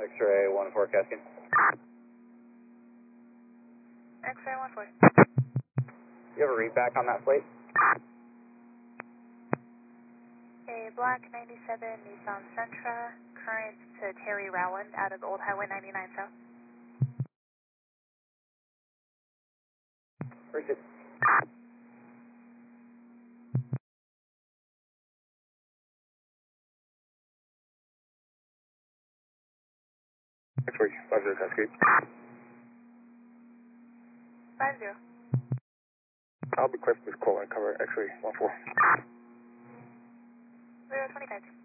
X-ray 1 forecasting. X-ray 1-4. You have a read back on that plate? A black 97 Nissan Sentra, current to Terry Rowland out of Old Highway 99 South. Appreciate it. X-ray 50 Cascade. 50. I'll request this call and cover X-ray 14. 025.